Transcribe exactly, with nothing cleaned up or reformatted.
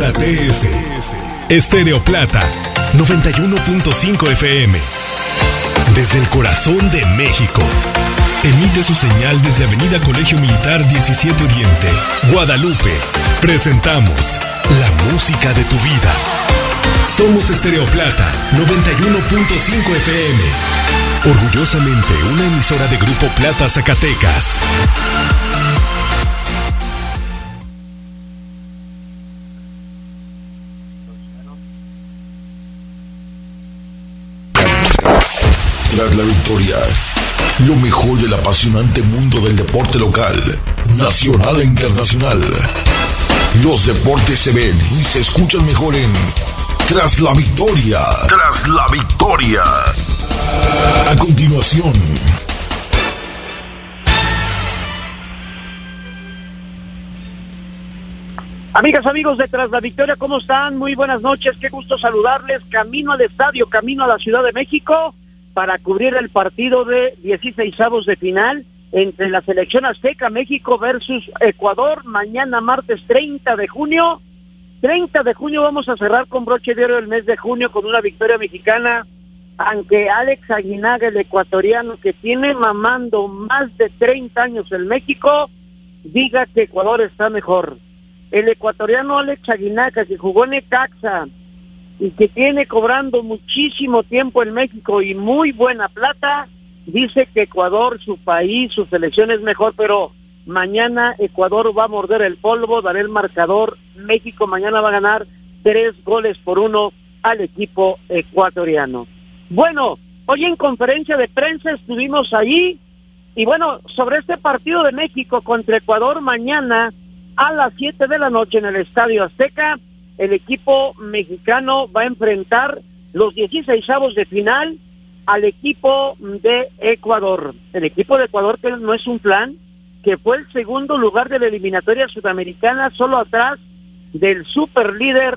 Plata T S. Estéreo Plata, noventa y uno punto cinco F M. Desde el corazón de México. Emite su señal desde Avenida Colegio Militar diecisiete Oriente, Guadalupe. Presentamos la música de tu vida. Somos Estéreo Plata, noventa y uno punto cinco F M. Orgullosamente una emisora de Grupo Plata Zacatecas. Tras la victoria, lo mejor del apasionante mundo del deporte local, nacional e internacional. Los deportes se ven y se escuchan mejor en Tras la Victoria. Tras la Victoria. A continuación. Amigas, amigos de Tras la Victoria, ¿cómo están? Muy buenas noches, qué gusto saludarles. Camino al estadio, camino a la Ciudad de México, para cubrir el partido de dieciseisavos de final entre la selección azteca México versus Ecuador, mañana martes treinta de junio. treinta de junio vamos a cerrar con broche de oro el mes de junio con una victoria mexicana, aunque Alex Aguinaga, el ecuatoriano que tiene mamando más de treinta años en México, diga que Ecuador está mejor. El ecuatoriano Alex Aguinaga, que jugó en Necaxa y que tiene cobrando muchísimo tiempo en México y muy buena plata, dice que Ecuador, su país, su selección es mejor, pero mañana Ecuador va a morder el polvo, dará el marcador. México mañana va a ganar tres goles por uno al equipo ecuatoriano. Bueno, hoy en conferencia de prensa estuvimos ahí, y bueno, sobre este partido de México contra Ecuador mañana a las siete de la noche en el Estadio Azteca, el equipo mexicano va a enfrentar los dieciseisavos de final al equipo de Ecuador. El equipo de Ecuador, que no es un plan, que fue el segundo lugar de la eliminatoria sudamericana, solo atrás del superlíder